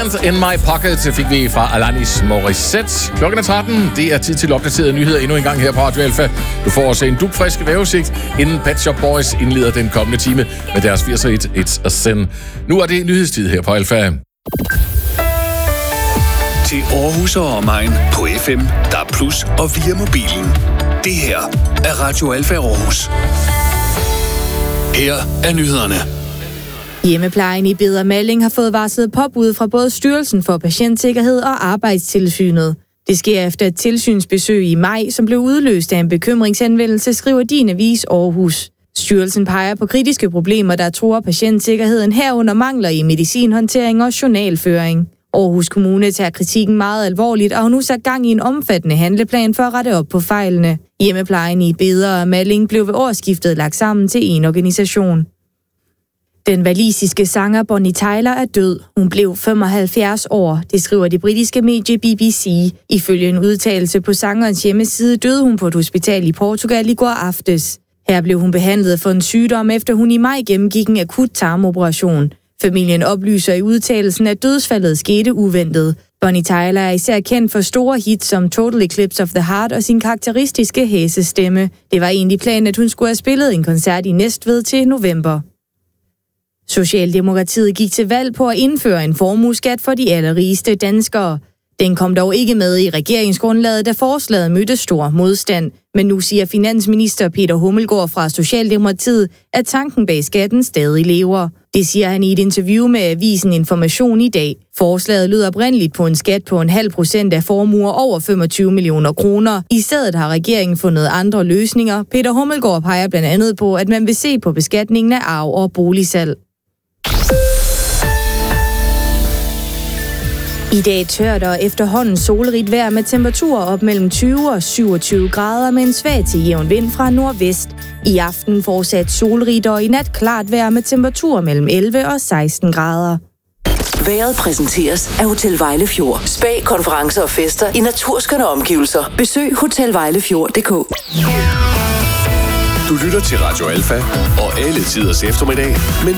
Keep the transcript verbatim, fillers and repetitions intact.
Hand in My Pocket fik vi fra Alanis Morissette. Klokken er tretten. Det er tid til opdaterede nyheder endnu en gang her på Radio Alfa. Du får også en dugfrisk vejrudsigt, inden Pet Shop Boys indleder den kommende time med deres firs hit It's a Sin. Nu er det nyhedstid her på Alfa. Til Aarhus og omegn på F M, D A B plus og via mobilen. Det her er Radio Alfa Aarhus. Her er nyhederne. Hjemmeplejen i Beder Malling har fået varslet påbud fra både Styrelsen for Patientsikkerhed og Arbejdstilsynet. Det sker efter et tilsynsbesøg i maj, som blev udløst af en bekymringsanmeldelse, skriver Din Avis Aarhus. Styrelsen peger på kritiske problemer, der truer patientsikkerheden, herunder mangler i medicinhåndtering og journalføring. Aarhus Kommune tager kritikken meget alvorligt og har nu sat gang i en omfattende handleplan for at rette op på fejlene. Hjemmeplejen i Beder og Malling blev ved årsskiftet lagt sammen til en organisation. Den walisiske sanger Bonnie Tyler er død. Hun blev femoghalvfjerds år, det skriver det britiske medie B B C. Ifølge en udtalelse på sangerens hjemmeside døde hun på et hospital i Portugal i går aftes. Her blev hun behandlet for en sygdom, efter hun i maj gennemgik en akut tarmoperation. Familien oplyser i udtalelsen, at dødsfaldet skete uventet. Bonnie Tyler er især kendt for store hits som Total Eclipse of the Heart og sin karakteristiske hæsestemme. Det var egentlig planen, at hun skulle have spillet en koncert i Næstved til november. Socialdemokratiet gik til valg på at indføre en formueskat for de allerrigeste danskere. Den kom dog ikke med i regeringsgrundlaget, da forslaget mødte stor modstand. Men nu siger finansminister Peter Hummelgaard fra Socialdemokratiet, at tanken bag skatten stadig lever. Det siger han i et interview med avisen Information i dag. Forslaget lyder oprindeligt på en skat på en halv procent af formuer over femogtyve millioner kroner. I stedet har regeringen fundet andre løsninger. Peter Hummelgaard peger blandt andet på, at man vil se på beskatningen af arv og boligsalg. I dag tørt og efterhånden solrigt vejr med temperaturer op mellem tyve og syvogtyve grader med en svag til jævn vind fra nordvest. I aften fortsat solrigt og i nat klart vejr med temperaturer mellem elleve og seksten grader. Vejret præsenteres af Hotel Vejlefjord. Spa, konferencer og fester i naturskønne omgivelser. Besøg hotel vejlefjord punktum d k. Du lytter til Radio Alfa og alle tiders eftermiddag, men